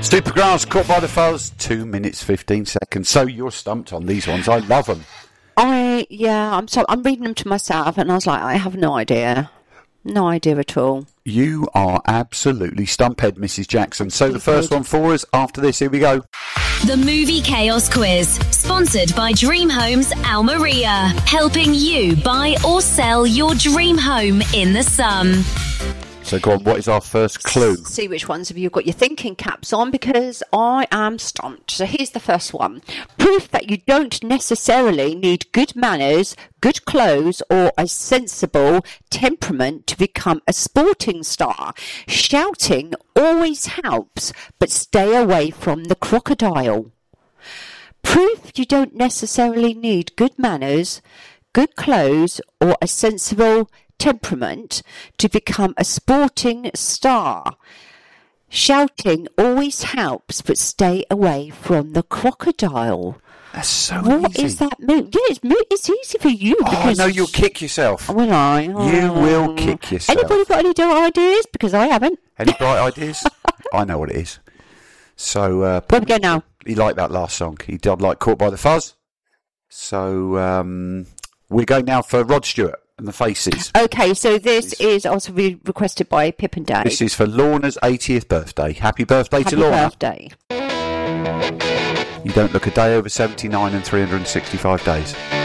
Supergrass, Caught by the Fuzz, 2 minutes 15 seconds. So you're stumped on these ones. I love them. I'm reading them to myself, and I was like, I have no idea. No idea at all. You are absolutely stumphead, Mrs. Jackson. So the first one for us after this, here we go. The Movie Chaos Quiz, sponsored by Dream Homes Almeria, helping you buy or sell your dream home in the sun. So go on, what is our first clue? See which ones have you got your thinking caps on, because I am stumped. So here's the first one. Proof that you don't necessarily need good manners, good clothes, or a sensible temperament to become a sporting star. Shouting always helps, but stay away from the crocodile. Proof you don't necessarily need good manners, good clothes, or a sensible temperament to become a sporting star. Shouting always helps, but stay away from the crocodile. That's so What easy. is that? Yeah, it's easy for you. Because, no, you'll kick yourself. Will I? You will kick yourself. Anybody got any ideas? Because I haven't. Any bright ideas? I know what it is. So, Where we go now? He liked that last song. He did like Caught by the Fuzz. So, we're going now for Rod Stewart and the Faces. Okay, so this is also requested by Pip and Dave. This is for Lorna's 80th birthday. Happy birthday to Lorna. Happy birthday. You don't look a day over 79 and 365 days.